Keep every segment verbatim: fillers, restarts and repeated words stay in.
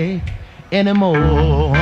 anymore.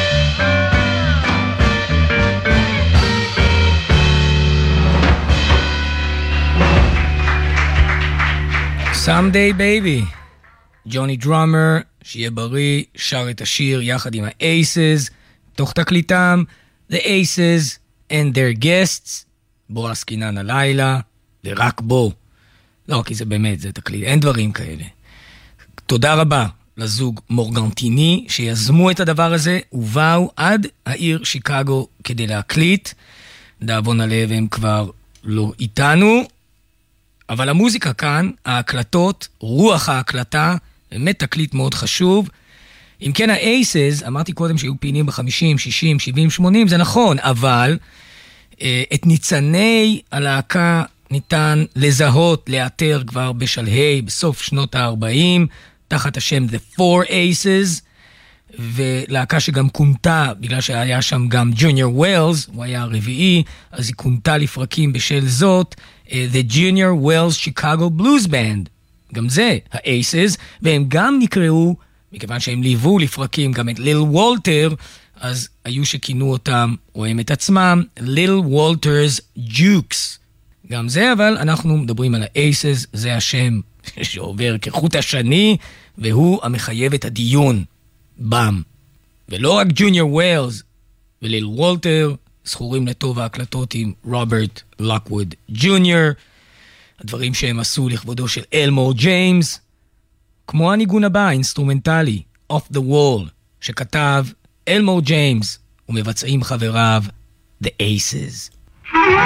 Someday Baby, ג'וני דרומר, שיהיה בריא, שר את השיר יחד עם ה-Aces, תוך תקליטם, The Aces and their guests, בוא עסקינן הלילה, ורק בוא. לא, כי זה באמת, זה תקליט, אין דברים כאלה. תודה רבה לזוג מורגנטיני, שיזמו את הדבר הזה, ובאו עד העיר שיקגו כדי להקליט. דאבון הלב הם כבר לא איתנו, אבל המוזיקה כאן, ההקלטות, רוח ההקלטה, באמת תקליט מאוד חשוב. אם כן, ה-Aces, אמרתי קודם שהיו פעילים ב-חמישים, שישים, שבעים, שמונים, זה נכון, אבל אה, את ניצני הלהקה ניתן לזהות, לאתר כבר בשלהי, בסוף שנות ה-ארבעים, תחת השם The Four Aces, ולהקה שגם קונתה, בגלל שהיה שם גם Junior Wells, הוא היה הרביעי, אז היא קונתה לפרקים בשל זאת, The Junior Wells Chicago Blues Band, גם זה ה-Aces, והם גם נקראו, מכיוון שהם ליוו לפרקים גם את ליל וולטר, אז היו שכינו אותם, רואים את עצמם, ליל וולטר's Jukes. גם זה, אבל אנחנו מדברים על ה-Aces, זה השם שעובר כחוט השני, והוא המחייב את הדיון, בם. ולא רק ג'וניור ווילס וליל וולטר, זכורים לטוב ההקלטות עם רוברט לוקווד ג'וניור, הדברים שהם עשו לכבודו של אלמור ג'יימס, כמו הניגון הבא, אינסטרומנטלי, Off the Wall, שכתב אלמור ג'יימס, ומבצעים חבריו, The Aces.